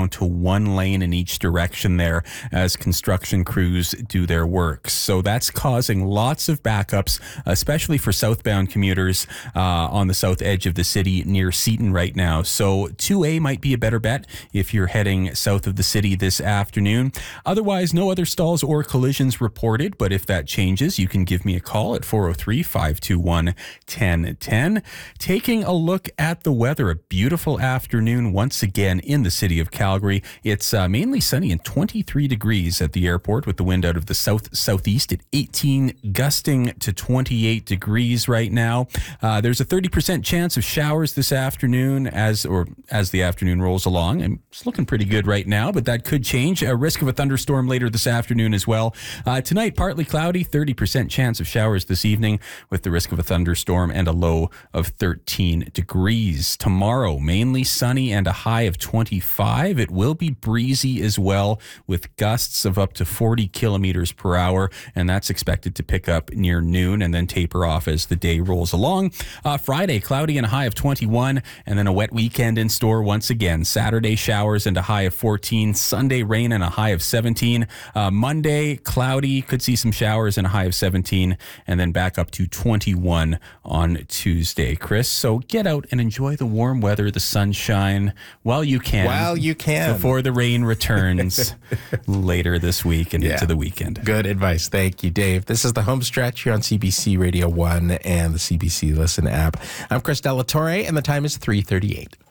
to one lane in each direction there as construction crews do their work. So that's causing lots of backups, especially for southbound commuters on the south edge of the city near Seaton right now. So 2A might be a better bet if you're heading south of the city this afternoon. Otherwise, no other stalls or collisions reported, but if that changes, you can give me a call at 403-521-1010. Taking a look at the weather, a beautiful afternoon once again in the city of Calgary. It's mainly sunny and 23 degrees at the airport with the wind out of the southeast at 18, gusting to 28 degrees right now. There's a 30% chance of showers this afternoon as the afternoon rolls along. And it's looking pretty good right now, but that could change. A risk of a thunderstorm later this afternoon as well. Tonight, partly cloudy, 30% chance of showers this evening with the risk of a thunderstorm and a low of 13 degrees. Tomorrow, mainly sunny and a high of 25. It will be breezy as well with gusts of up to 40 kilometers per hour, and that's expected to pick up near noon and then taper off as the day rolls along. Friday, cloudy and a high of 21, and then a wet weekend in store once again. Saturday, showers and a high of 14. Sunday, rain and a high of 17. Monday, cloudy, could see some showers and a high of 17, and then back up to 21 on Tuesday, Chris. So get out and enjoy the warm weather, the sunshine, while you can. Before the rain returns later this week and into the weekend. Good advice. Thank you, Dave. This is the home stretch here on CBC Radio 1 and the CBC Listen app. I'm Chris Delatorre, and the time is 3:38.